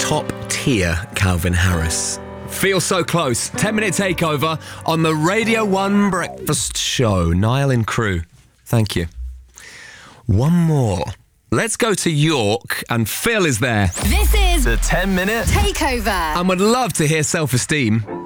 top tier Calvin Harris. Feel so close. 10-minute takeover on the Radio 1 Breakfast Show. Niall and crew, thank you. One more. Let's go to York, and Phil is there. This is the 10-minute takeover. And would love to hear Self-Esteem.